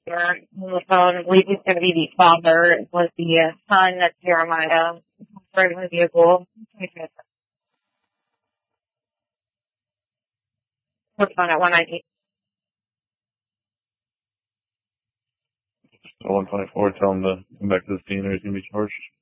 here on the phone. I believe he's going to be the father. It was the son that's Jeremiah driving the vehicle. What's on at 190? 124, tell him to come back to the scene or he's going to be charged.